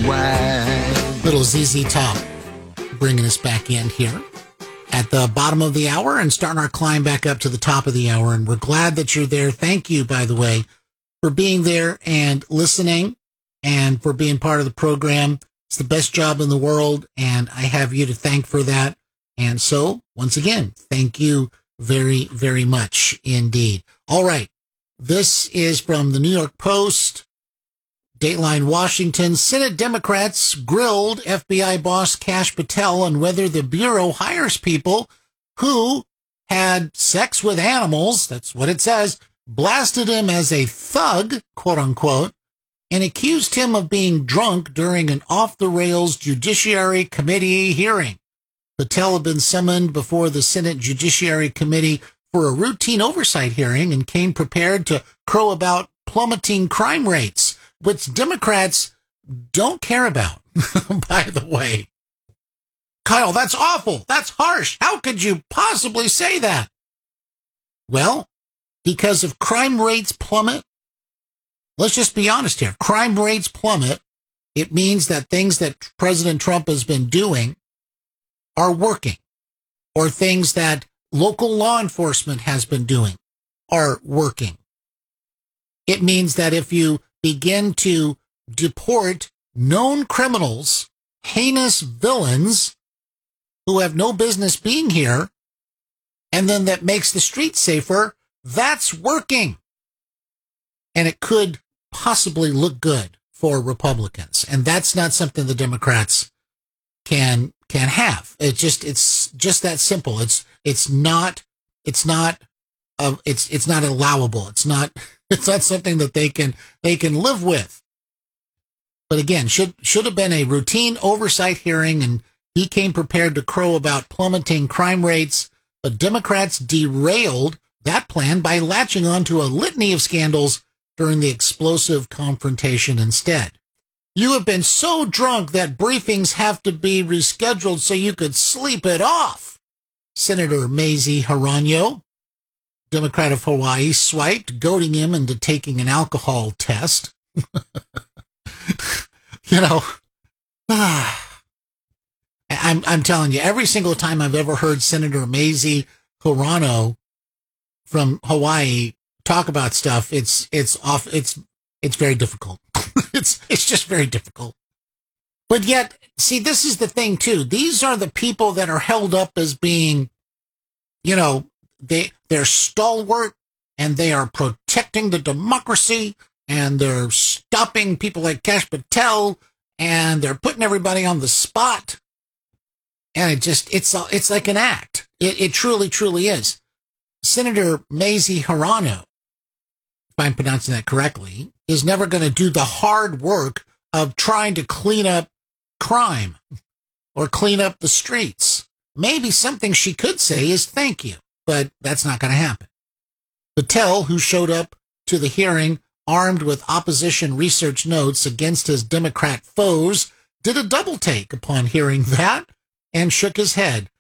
wag. Little ZZ Top bringing us back in here at the bottom of the hour and starting our climb back up to the top of the hour. And we're glad that you're there. Thank you, by the way, for being there and listening and for being part of the program. It's the best job in the world, and I have you to thank for that. And so, once again, thank you very, very much indeed. All right. This is from the New York Post. Dateline Washington. Senate Democrats grilled FBI boss Kash Patel on whether the Bureau hires people who had sex with animals, that's what it says, blasted him as a thug, quote unquote, and accused him of being drunk during an off-the-rails Judiciary Committee hearing. Patel had been summoned before the Senate Judiciary Committee for a routine oversight hearing and came prepared to crow about plummeting crime rates, which Democrats don't care about, by the way. Kyle, that's awful. That's harsh. How could you possibly say that? Well, because if crime rates plummet, let's just be honest here. Crime rates plummet. It means that things that President Trump has been doing are working, or things that local law enforcement has been doing are working. It means that if you begin to deport known criminals, heinous villains who have no business being here, and then that makes the streets safer, that's working. And it could possibly look good for Republicans. And that's not something the Democrats can have. It's just that simple. It's not allowable. It's not something that they can live with. But again, should have been a routine oversight hearing, and he came prepared to crow about plummeting crime rates. But Democrats derailed that plan by latching on to a litany of scandals during the explosive confrontation instead. You have been so drunk that briefings have to be rescheduled so you could sleep it off. Senator Mazie Hirono, Democrat of Hawaii, swiped, goading him into taking an alcohol test. I'm telling you, every single time I've ever heard Senator Mazie Hirono from Hawaii talk about stuff, it's very difficult. It's just very difficult. But yet, see, this is the thing too. These are the people that are held up as being, they're stalwart, and they are protecting the democracy, and they're stopping people like Kash Patel, and they're putting everybody on the spot. And it's like an act. It truly, truly is. Senator Mazie Hirono, if I'm pronouncing that correctly, is never going to do the hard work of trying to clean up crime or clean up the streets. Maybe something she could say is thank you, but that's not going to happen. Patel, who showed up to the hearing armed with opposition research notes against his Democrat foes, did a double take upon hearing that and shook his head.